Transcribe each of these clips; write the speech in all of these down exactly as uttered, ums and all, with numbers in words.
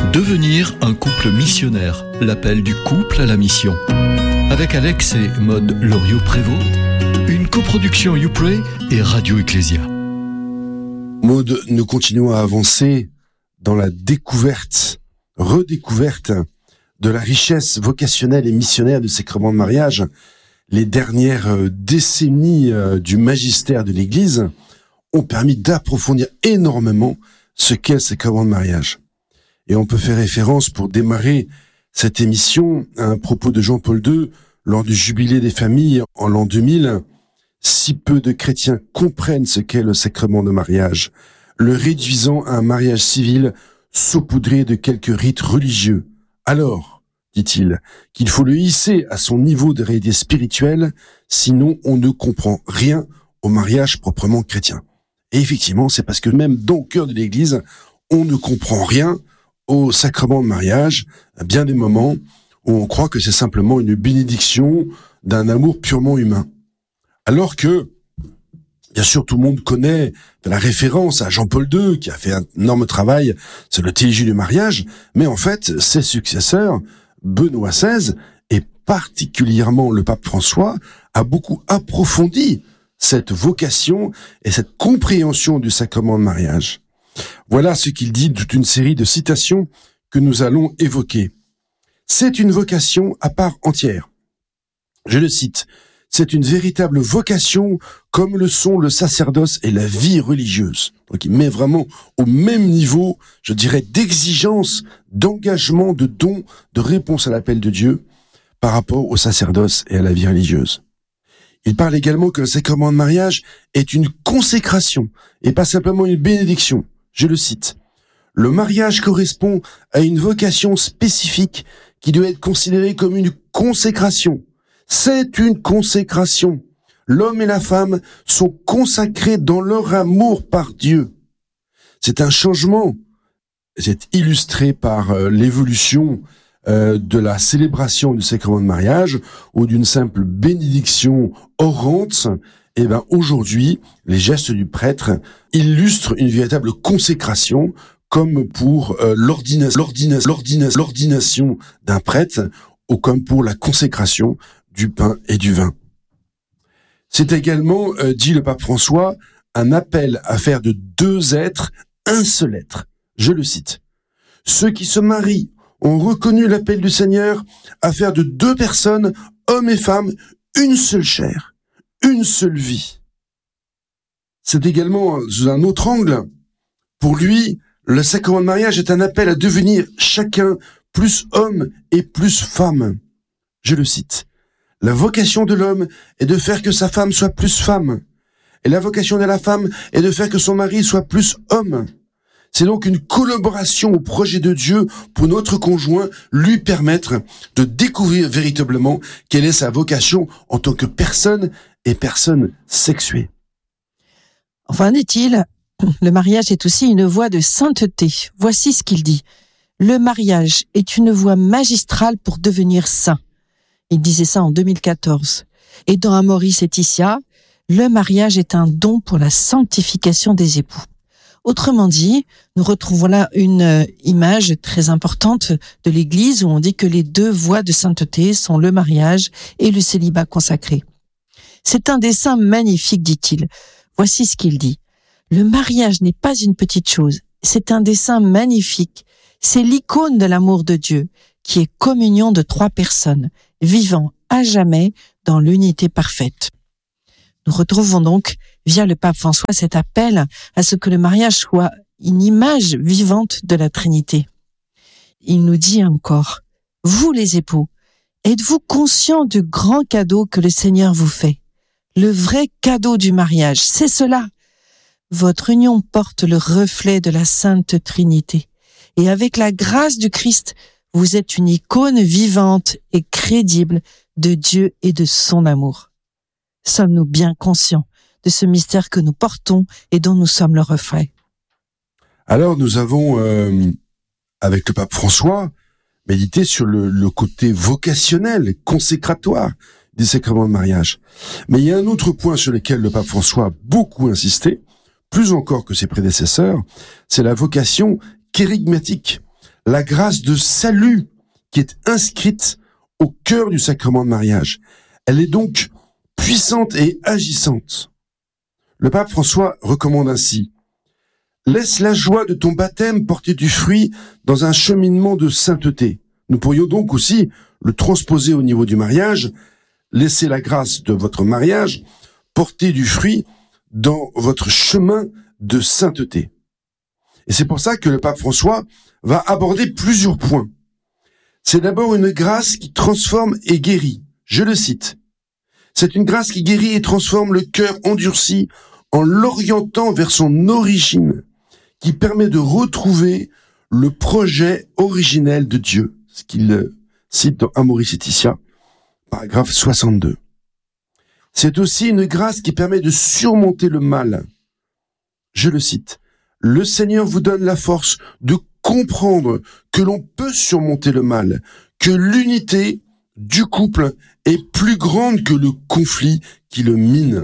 Devenir un couple missionnaire, l'appel du couple à la mission. Avec Alex et Maude Loriot-Prévost, une coproduction YouPray et Radio Ecclésia. Maude, nous continuons à avancer dans la découverte, redécouverte de la richesse vocationnelle et missionnaire de sacrements de mariage. Les dernières décennies du magistère de l'Église ont permis d'approfondir énormément ce qu'est le sacrement de mariage. Et on peut faire référence, pour démarrer cette émission, à un propos de Jean-Paul deux lors du jubilé des familles en l'an deux mille. Si peu de chrétiens comprennent ce qu'est le sacrement de mariage, le réduisant à un mariage civil saupoudré de quelques rites religieux. Alors, dit-il, qu'il faut le hisser à son niveau de réalité spirituelle, sinon on ne comprend rien au mariage proprement chrétien. Et effectivement, c'est parce que même dans le cœur de l'Église, on ne comprend rien au sacrement de mariage, à bien des moments où on croit que c'est simplement une bénédiction d'un amour purement humain. Alors que, bien sûr, tout le monde connaît la référence à Jean-Paul deux, qui a fait un énorme travail sur le théologie du mariage, mais en fait, ses successeurs, Benoît seize, et particulièrement le pape François, a beaucoup approfondi cette vocation et cette compréhension du sacrement de mariage. Voilà ce qu'il dit de toute une série de citations que nous allons évoquer. C'est une vocation à part entière. Je le cite. C'est une véritable vocation comme le sont le sacerdoce et la vie religieuse. Donc il met vraiment au même niveau, je dirais, d'exigence, d'engagement, de don, de réponse à l'appel de Dieu par rapport au sacerdoce et à la vie religieuse. Il parle également que le sacrement de mariage est une consécration et pas simplement une bénédiction. Je le cite. Le mariage correspond à une vocation spécifique qui doit être considérée comme une consécration. C'est une consécration. L'homme et la femme sont consacrés dans leur amour par Dieu. C'est un changement. C'est illustré par euh, l'évolution euh, de la célébration du sacrement de mariage ou d'une simple bénédiction orante. Et ben aujourd'hui, les gestes du prêtre illustrent une véritable consécration, comme pour euh, l'ordination, l'ordination, l'ordination, l'ordination d'un prêtre, ou comme pour la consécration du pain et du vin. C'est également, euh, dit le pape François, un appel à faire de deux êtres un seul être. Je le cite. Ceux qui se marient ont reconnu l'appel du Seigneur à faire de deux personnes, hommes et femmes, une seule chair, une seule vie. C'est également, sous un autre angle, pour lui, le sacrement de mariage est un appel à devenir chacun plus homme et plus femme. Je le cite. La vocation de l'homme est de faire que sa femme soit plus femme. Et la vocation de la femme est de faire que son mari soit plus homme. C'est donc une collaboration au projet de Dieu pour notre conjoint, lui permettre de découvrir véritablement quelle est sa vocation en tant que personne et personne sexuée. Enfin, dit-il, le mariage est aussi une voie de sainteté. Voici ce qu'il dit. Le mariage est une voie magistrale pour devenir saint. Il disait ça en deux mille quatorze. Et dans Amoris Laetitia, le mariage est un don pour la sanctification des époux. Autrement dit, nous retrouvons là une image très importante de l'Église où on dit que les deux voies de sainteté sont le mariage et le célibat consacré. C'est un dessein magnifique, dit-il. Voici ce qu'il dit. Le mariage n'est pas une petite chose, c'est un dessein magnifique. C'est l'icône de l'amour de Dieu, qui est communion de trois personnes, vivant à jamais dans l'unité parfaite. Nous retrouvons donc, via le pape François, cet appel à ce que le mariage soit une image vivante de la Trinité. Il nous dit encore, vous les époux, êtes-vous conscients du grand cadeau que le Seigneur vous fait? Le vrai cadeau du mariage, c'est cela. Votre union porte le reflet de la Sainte Trinité. Et avec la grâce du Christ, vous êtes une icône vivante et crédible de Dieu et de son amour. Sommes-nous bien conscients de ce mystère que nous portons et dont nous sommes le reflet? Alors nous avons, euh, avec le pape François, médité sur le, le côté vocationnel, consécratoire des sacrements de mariage. Mais il y a un autre point sur lequel le pape François a beaucoup insisté, plus encore que ses prédécesseurs, c'est la vocation kérygmatique, la grâce de salut qui est inscrite au cœur du sacrement de mariage. Elle est donc puissante et agissante. Le pape François recommande ainsi: laisse la joie de ton baptême porter du fruit dans un cheminement de sainteté. Nous pourrions donc aussi le transposer au niveau du mariage. Laissez la grâce de votre mariage porter du fruit dans votre chemin de sainteté. Et c'est pour ça que le pape François va aborder plusieurs points. C'est d'abord une grâce qui transforme et guérit. Je le cite. C'est une grâce qui guérit et transforme le cœur endurci en l'orientant vers son origine, qui permet de retrouver le projet originel de Dieu. Ce qu'il cite dans Amoris Laetitia, paragraphe soixante-deux. C'est aussi une grâce qui permet de surmonter le mal. Je le cite. Le Seigneur vous donne la force de comprendre que l'on peut surmonter le mal, que l'unité du couple est plus grande que le conflit qui le mine.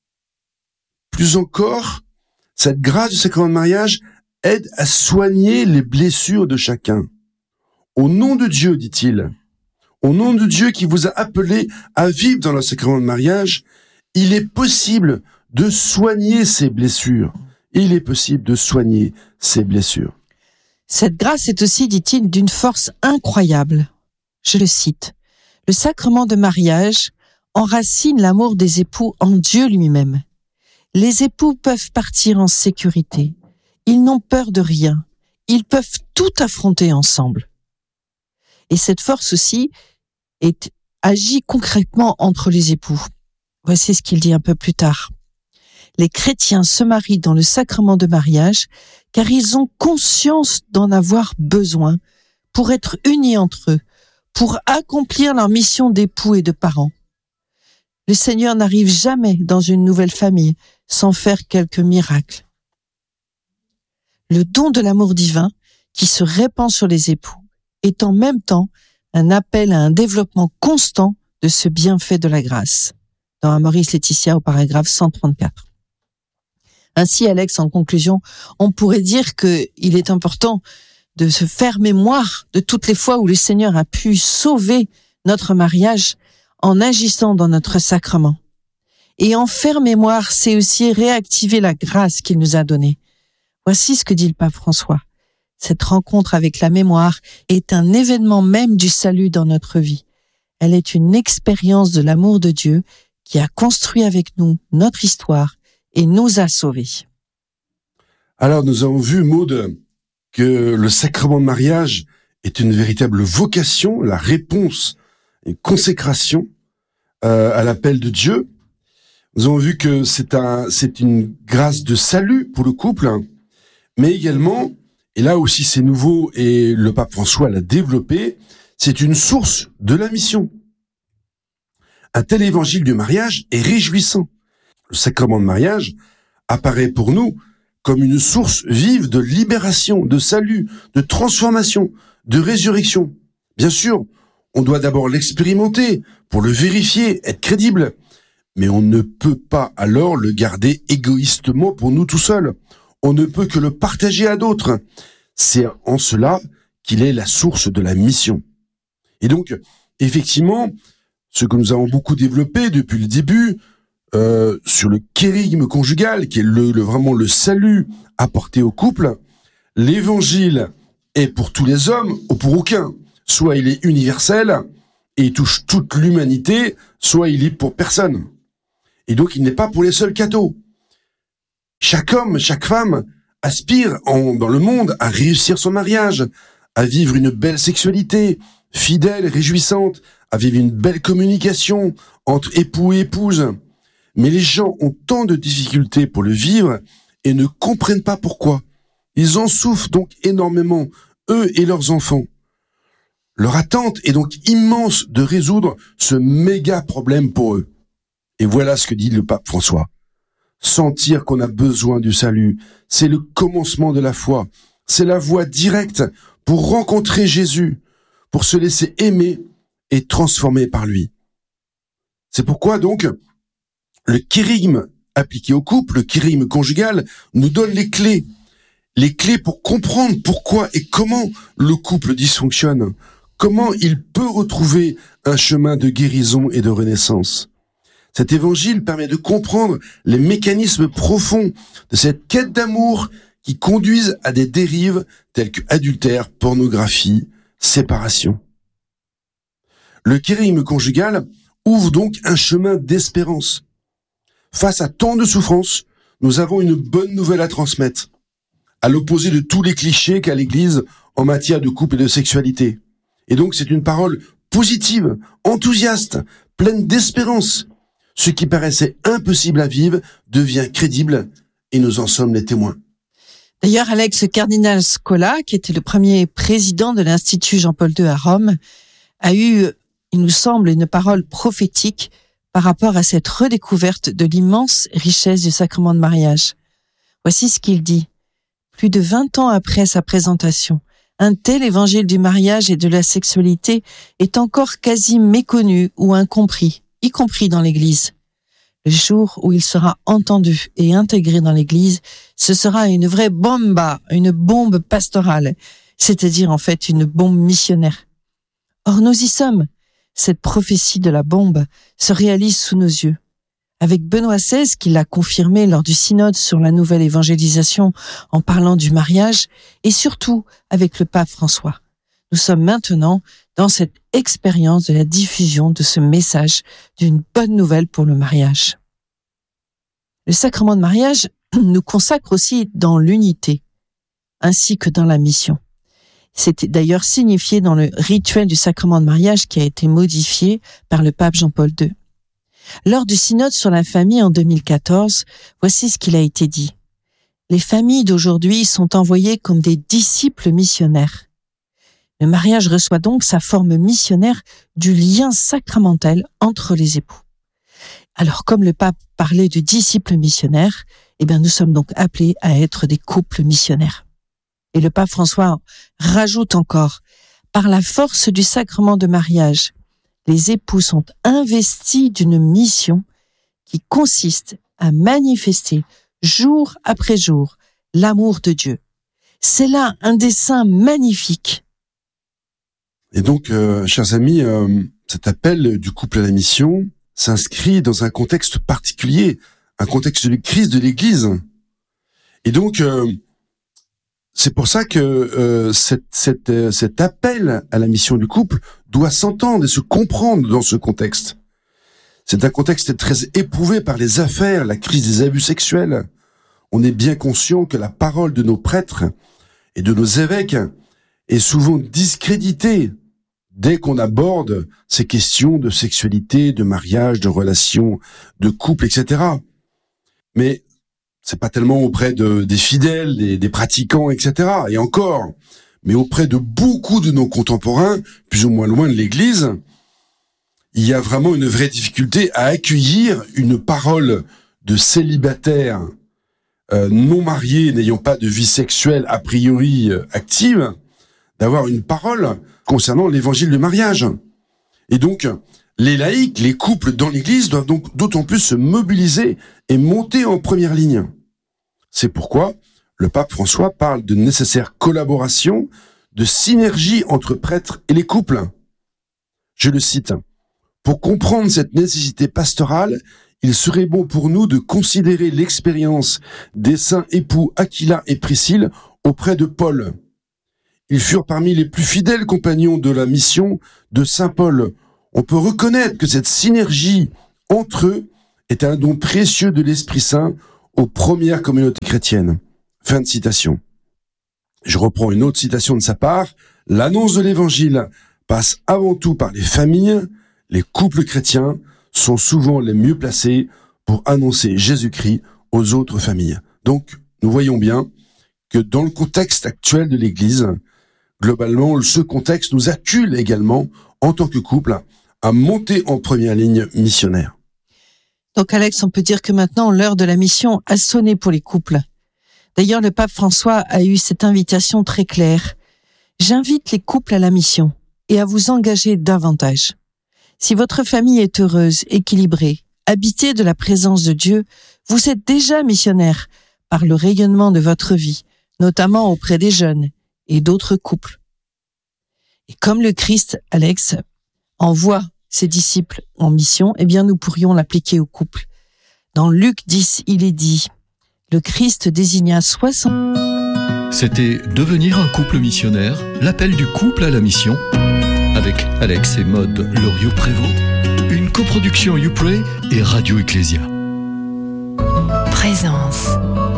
Plus encore, cette grâce du sacrement de mariage aide à soigner les blessures de chacun. Au nom de Dieu, dit-il, au nom de Dieu qui vous a appelé à vivre dans le sacrement de mariage, il est possible de soigner ces blessures. Il est possible de soigner ces blessures. Cette grâce est aussi, dit-il, d'une force incroyable. Je le cite. Le sacrement de mariage enracine l'amour des époux en Dieu lui-même. Les époux peuvent partir en sécurité. Ils n'ont peur de rien. Ils peuvent tout affronter ensemble. Et cette force aussi est, agit concrètement entre les époux. Voici ce qu'il dit un peu plus tard. Les chrétiens se marient dans le sacrement de mariage car ils ont conscience d'en avoir besoin pour être unis entre eux, pour accomplir leur mission d'époux et de parents. Le Seigneur n'arrive jamais dans une nouvelle famille sans faire quelques miracles. Le don de l'amour divin qui se répand sur les époux est en même temps un appel à un développement constant de ce bienfait de la grâce. Dans Amoris Laetitia au paragraphe cent trente-quatre. Ainsi, Alex, en conclusion, on pourrait dire qu'il est important de se faire mémoire de toutes les fois où le Seigneur a pu sauver notre mariage en agissant dans notre sacrement. Et en faire mémoire, c'est aussi réactiver la grâce qu'il nous a donnée. Voici ce que dit le pape François. Cette rencontre avec la mémoire est un événement même du salut dans notre vie. Elle est une expérience de l'amour de Dieu qui a construit avec nous notre histoire et nous a sauvés. Alors, nous avons vu, Maud, que le sacrement de mariage est une véritable vocation, la réponse, une consécration euh, à l'appel de Dieu. Nous avons vu que c'est un, c'est une grâce de salut pour le couple, mais également, et là aussi c'est nouveau et le pape François l'a développé, c'est une source de la mission. Un tel évangile du mariage est réjouissant. Le sacrement de mariage apparaît pour nous comme une source vive de libération, de salut, de transformation, de résurrection. Bien sûr, on doit d'abord l'expérimenter pour le vérifier, être crédible. Mais on ne peut pas alors le garder égoïstement pour nous tout seuls. On ne peut que le partager à d'autres. C'est en cela qu'il est la source de la mission. Et donc, effectivement, ce que nous avons beaucoup développé depuis le début, euh, sur le kérigme conjugal, qui est le, le, vraiment le salut apporté au couple, l'évangile est pour tous les hommes ou pour aucun. Soit il est universel et il touche toute l'humanité, soit il est pour personne. Et donc il n'est pas pour les seuls cathos. Chaque homme, chaque femme aspire en, dans le monde à réussir son mariage, à vivre une belle sexualité, fidèle, réjouissante, à vivre une belle communication entre époux et épouse. Mais les gens ont tant de difficultés pour le vivre et ne comprennent pas pourquoi. Ils en souffrent donc énormément, eux et leurs enfants. Leur attente est donc immense de résoudre ce méga problème pour eux. Et voilà ce que dit le pape François. Sentir qu'on a besoin du salut, c'est le commencement de la foi. C'est la voie directe pour rencontrer Jésus, pour se laisser aimer et transformer par lui. C'est pourquoi donc, le kérigme appliqué au couple, le kérigme conjugal, nous donne les clés. les clés pour comprendre pourquoi et comment le couple dysfonctionne, comment il peut retrouver un chemin de guérison et de renaissance. Cet évangile permet de comprendre les mécanismes profonds de cette quête d'amour qui conduisent à des dérives telles que adultère, pornographie, séparation. Le kérigme conjugal ouvre donc un chemin d'espérance. Face à tant de souffrances, nous avons une bonne nouvelle à transmettre, à l'opposé de tous les clichés qu'a l'Église en matière de couple et de sexualité. Et donc c'est une parole positive, enthousiaste, pleine d'espérance. Ce qui paraissait impossible à vivre devient crédible et nous en sommes les témoins. D'ailleurs, Alex, le cardinal Scola, qui était le premier président de l'Institut Jean-Paul deux à Rome, a eu, il nous semble, une parole prophétique par rapport à cette redécouverte de l'immense richesse du sacrement de mariage. Voici ce qu'il dit. Plus de vingt ans après sa présentation, un tel évangile du mariage et de la sexualité est encore quasi méconnu ou incompris, y compris dans l'Église. Le jour où il sera entendu et intégré dans l'Église, ce sera une vraie bomba, une bombe pastorale, c'est-à-dire en fait une bombe missionnaire. Or nous y sommes. Cette prophétie de la bombe se réalise sous nos yeux. Avec Benoît seize, qui l'a confirmé lors du synode sur la nouvelle évangélisation en parlant du mariage, et surtout avec le pape François. Nous sommes maintenant dans cette expérience de la diffusion de ce message d'une bonne nouvelle pour le mariage. Le sacrement de mariage nous consacre aussi dans l'unité, ainsi que dans la mission. C'était d'ailleurs signifié dans le rituel du sacrement de mariage qui a été modifié par le pape Jean-Paul deux. Lors du synode sur la famille en deux mille quatorze, voici ce qu'il a été dit. Les familles d'aujourd'hui sont envoyées comme des disciples missionnaires. Le mariage reçoit donc sa forme missionnaire du lien sacramentel entre les époux. Alors, comme le pape parlait de disciples missionnaires, eh bien, nous sommes donc appelés à être des couples missionnaires. Et le pape François rajoute encore, par la force du sacrement de mariage, les époux sont investis d'une mission qui consiste à manifester jour après jour l'amour de Dieu. C'est là un dessein magnifique. Et donc, euh, chers amis, euh, cet appel du couple à la mission s'inscrit dans un contexte particulier, un contexte de crise de l'Église. Et donc, euh, c'est pour ça que euh, cette, cette, euh, cet appel à la mission du couple doit s'entendre et se comprendre dans ce contexte. C'est un contexte très éprouvé par les affaires, la crise des abus sexuels. On est bien conscient que la parole de nos prêtres et de nos évêques est souvent discréditée dès qu'on aborde ces questions de sexualité, de mariage, de relations, de couple, et cetera. Mais c'est pas tellement auprès de, des fidèles, des, des pratiquants, et cetera. Et encore, mais auprès de beaucoup de nos contemporains, plus ou moins loin de l'Église, il y a vraiment une vraie difficulté à accueillir une parole de célibataire euh, non marié, n'ayant pas de vie sexuelle a priori euh, active, d'avoir une parole concernant l'évangile du mariage. Et donc, les laïcs, les couples dans l'Église doivent donc d'autant plus se mobiliser et monter en première ligne. C'est pourquoi le pape François parle de nécessaire collaboration, de synergie entre prêtres et les couples. Je le cite. Pour comprendre cette nécessité pastorale, il serait bon pour nous de considérer l'expérience des saints époux Aquila et Priscille auprès de Paul. Ils furent parmi les plus fidèles compagnons de la mission de saint Paul. On peut reconnaître que cette synergie entre eux est un don précieux de l'Esprit Saint aux premières communautés chrétiennes. Fin de citation. Je reprends une autre citation de sa part. L'annonce de l'Évangile passe avant tout par les familles. Les couples chrétiens sont souvent les mieux placés pour annoncer Jésus-Christ aux autres familles. Donc, nous voyons bien que dans le contexte actuel de l'Église, globalement, ce contexte nous accule également, en tant que couple, à monter en première ligne missionnaire. Donc Alex, on peut dire que maintenant, l'heure de la mission a sonné pour les couples. D'ailleurs, le pape François a eu cette invitation très claire. J'invite les couples à la mission et à vous engager davantage. Si votre famille est heureuse, équilibrée, habitée de la présence de Dieu, vous êtes déjà missionnaire par le rayonnement de votre vie, notamment auprès des jeunes et d'autres couples. Et comme le Christ, Alex, envoie ses disciples en mission, eh bien nous pourrions l'appliquer au couple. Dans Luc dix, il est dit, le Christ désigna soixante... C'était Devenir un couple missionnaire, l'appel du couple à la mission, avec Alex et Maud Loriot-Prévost, une coproduction YouPray et Radio Ecclésia. Présence.